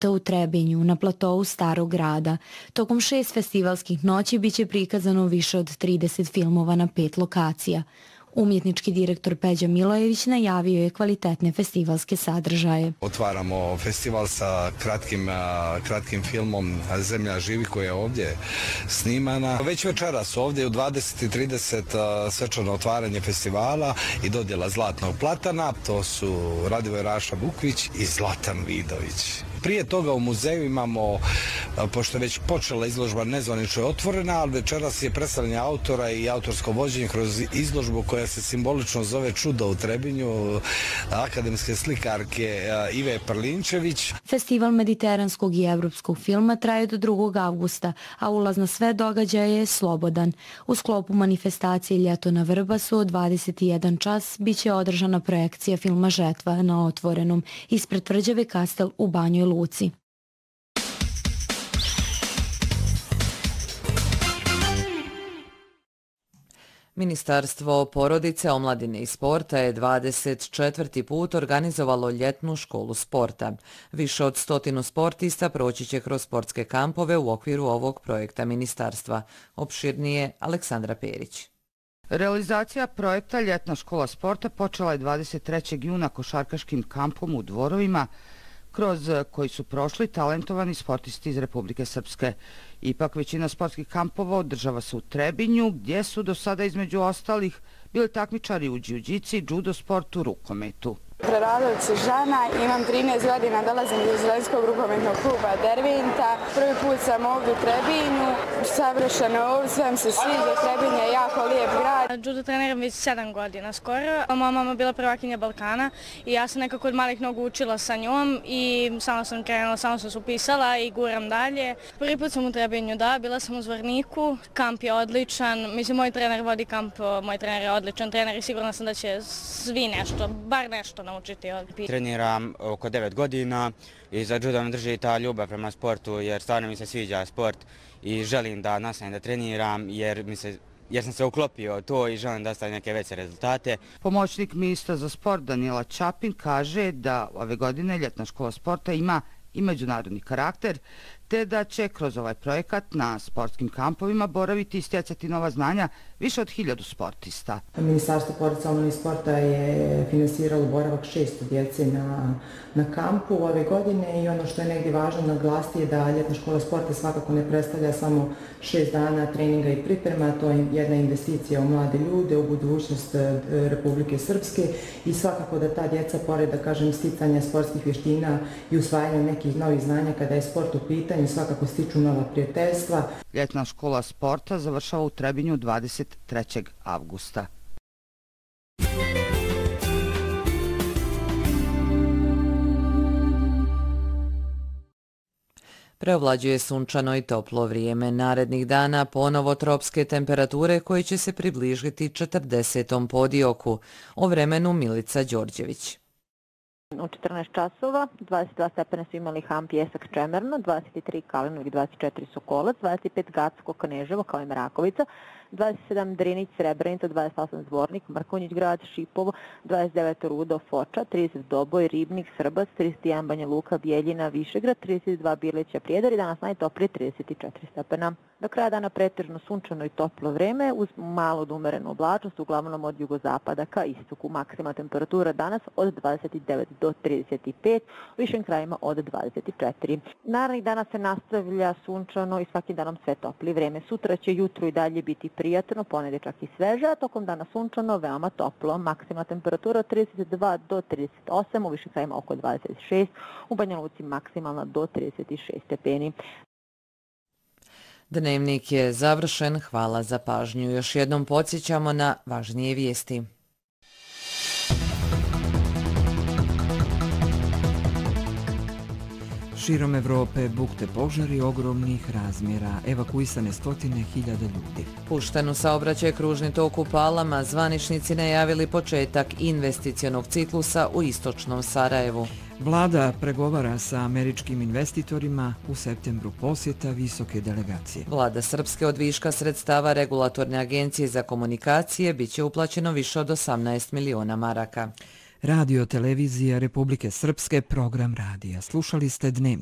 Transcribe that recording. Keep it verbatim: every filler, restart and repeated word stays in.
u Trebinju, na platovu Starog grada. Tokom šest festivalskih noći biće prikazano više od trideset filmova na pet lokacija. Umjetnički direktor Peđa Milojević najavio je kvalitetne festivalske sadržaje. Otvaramo festival sa kratkim, kratkim filmom Zemlja živi koja je ovdje snimana. Već večeras ovdje u dvadeset i trideset svečano otvaranje festivala i dodjela Zlatnog platana. To su Radivoj Raša Bukvić i Zlatan Vidović. Prije toga u muzeju imamo, pošto je već počela izložba nezvanično otvorena, ali večeras je predstavljanje autora i autorsko vođenje kroz izložbu koja se simbolično zove Čudo u Trebinju, akademske slikarke Ive Prlinčević. Festival mediteranskog i evropskog filma traje do drugog avgusta, a ulaz na sve događaje je slobodan. U sklopu manifestacije Ljeto na Vrbasu od dvadeset i jedan čas biće održana projekcija filma Žetva na otvorenom ispred tvrđave Kastel u Banjoj Luci. Ministarstvo porodice, omladine i sporta je dvadeset četvrti put organizovalo ljetnu školu sporta. Više od stotinu sportista proći će kroz sportske kampove u okviru ovog projekta ministarstva. Opširnije Aleksandra Perić. Realizacija projekta Ljetna škola sporta počela je dvadeset trećeg juna košarkaškim kampom u Dvorovima, kroz koji su prošli talentovani sportisti iz Republike Srpske. Ipak većina sportskih kampova održava se u Trebinju, gdje su do sada između ostalih bili takmičari u džiu-džici, judo sportu, rukometu. Preradović žena, imam trinaest godina, dolazim iz Zrenskog rukometnog kluba Dervinta. Prvi put sam ovdje u Trebinju, savršeno ovdje, sve mi se sviđa, Trebinj je jako lijep grad. Judo treniram već sedam godina skoro. Moja mama bila prvakinja Balkana i ja sam nekako od malih nogu učila sa njom i samo sam krenula, samo sam se upisala i guram dalje. Prvi put sam u Trebinju, da, bila sam u Zvorniku, kamp je odličan, mislim moj trener vodi kamp, moj trener je odličan trener i sigurna sam da će svi nešto, bar nešto naučiti. Treniram oko devet godina i za judo me drži ta ljubav prema sportu jer stvarno mi se sviđa sport i želim da nastavim da treniram jer, mi se, jer sam se uklopio to i želim da stavim neke veće rezultate. Pomoćnik ministra za sport Danijela Čapin kaže da ove godine Ljetna škola sporta ima i međunarodni karakter, te da će kroz ovaj projekat na sportskim kampovima boraviti i stjecati nova znanja više od hiljadu sportista. Ministarstvo porodice, omladine i sporta je finansiralo boravak šesto djece na, na kampu ove godine i ono što je negdje važno naglasiti je da Ljetna škola sporta svakako ne predstavlja samo šest dana treninga i priprema, to je jedna investicija u mlade ljude, u budućnost Republike Srpske i svakako da ta djeca, pored da kažem sticanja sportskih vještina i usvajanja nekih novih znanja kada je sport u pitanju, svakako stiču nova prijateljstva. Ljetna škola sporta završava u Trebinju dvadeset trećeg avgusta. Preovlađuje sunčano i toplo vrijeme. Narednih dana ponovo tropske temperature koje će se približiti četrdesetom podioku. O vremenu Milica Đorđević. U četrnaest časova, dvadeset dva stepena su imali Ham, Pjesak, Čemerno, dvadeset tri Kalinovik, dvadeset četiri Sokolac, dvadeset pet Gacko, Kneževo kao i Mrakovica, dvadeset sedam Drinić, Srebrenica, dvadeset osam Zvornik, Mrkonjić grad, Šipovo, dvadeset devet Rudo, Foča, trideset Doboj, Ribnik, Srbac, trideset jedan Banja Luka, Bijeljina, Višegrad, trideset dva Bilića, Prijedor i danas najtoplije trideset četiri stepena. Do kraja dana pretežno sunčano i toplo vreme uz malo od umerenu oblačnost, uglavnom od jugozapada ka istoku. Maksimalna temperatura danas od dvadeset devet do trideset pet, u višim krajima od dvadeset četiri. Narednih dana se nastavlja sunčano i svakim danom sve topli vreme. Sutra će jutro i dalje biti prijatno, ponedjeljak čak i sveže, a tokom dana sunčano, veoma toplo. Maksimalna temperatura od trideset dva do trideset osam, u višim krajima oko dvadeset šest, u Banja Luci maksimalna do trideset šest stepeni. Dnevnik je završen. Hvala za pažnju. Još jednom podsjećamo na važnije vijesti. Širom Evrope bukte požari ogromnih razmjera, evakuisane stotine hiljada ljudi. Pušten u saobraćaj kružni tok u Palama, zvaničnici najavili početak investicionog ciklusa u istočnom Sarajevu. Vlada pregovara sa američkim investitorima, u septembru posjeta visoke delegacije. Vlada Srpske od viška sredstava Regulatorne agencije za komunikacije biće uplaćeno više od osamnaest miliona maraka. Radio televizija Republike Srpske, program radija. Slušali ste Dnevnik.